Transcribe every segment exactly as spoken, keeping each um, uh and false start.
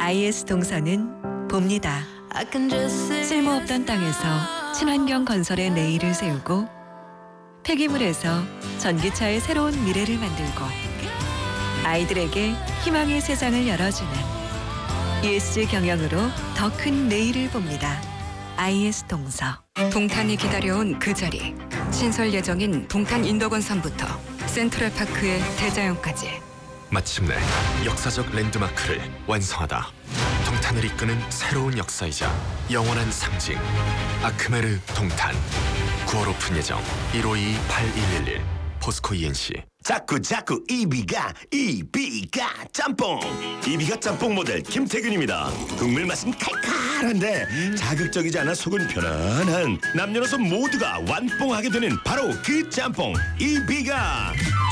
아이에스 동서는 봅니다. 쓸모없던 땅에서 친환경 건설의 내일을 세우고 폐기물에서 전기차의 새로운 미래를 만들고 아이들에게 희망의 세상을 열어주는 이에스지 경영으로 더 큰 내일을 봅니다. 아이에스 동서. 동탄이 기다려온 그 자리. 신설 예정인 동탄 인덕원산부터 센트럴파크의 대자연까지. 마침내 역사적 랜드마크를 완성하다. 동탄을 이끄는 새로운 역사이자 영원한 상징. 아크메르 동탄. 구월 오픈 예정. 일오이이 팔일일일. 포스코 이엔씨. 자꾸 자꾸 이비가 이비가 짬뽕. 이비가 짬뽕 모델 김태균입니다. 국물 맛은 칼칼한데 자극적이지 않아 속은 편안한 남녀노소 모두가 완뽕하게 되는 바로 그 짬뽕 이비가.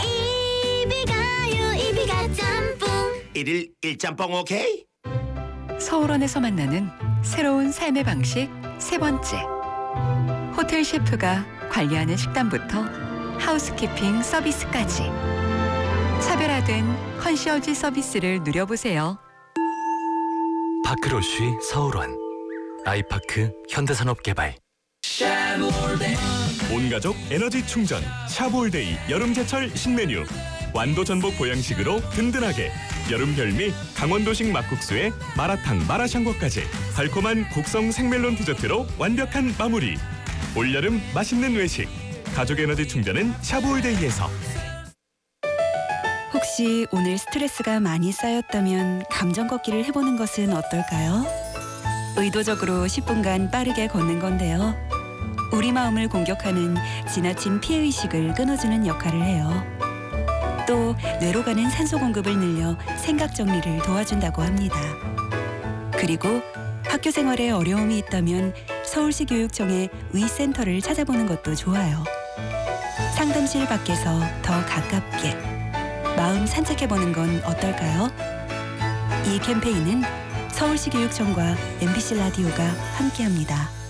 이비가요 이비가 짬뽕. 일일 일 짬뽕 오케이? 서울원에서 만나는 새로운 삶의 방식 세 번째. 호텔 셰프가 관리하는 식단부터 하우스키핑 서비스까지 차별화된 컨시어지 서비스를 누려보세요. 파크로쉬 서울원. 아이파크 현대산업개발. 온가족 에너지 충전 샤브올데이 여름제철 신메뉴. 완도 전복 보양식으로 든든하게. 여름 별미 강원도식 막국수에 마라탕 마라샹궈까지 달콤한 곡성 생멜론 디저트로 완벽한 마무리. 올여름 맛있는 외식. 가족 에너지 충전은 샤브올데이에서. 혹시 오늘 스트레스가 많이 쌓였다면 감정 걷기를 해보는 것은 어떨까요? 의도적으로 십 분간 빠르게 걷는 건데요. 우리 마음을 공격하는 지나친 피해의식을 끊어주는 역할을 해요. 또 뇌로 가는 산소 공급을 늘려 생각 정리를 도와준다고 합니다. 그리고 학교 생활에 어려움이 있다면 서울시 교육청의 위센터를 찾아보는 것도 좋아요. 상담실 밖에서 더 가깝게 마음 산책해보는 건 어떨까요? 이 캠페인은 서울시 교육청과 엠비씨 라디오가 함께합니다.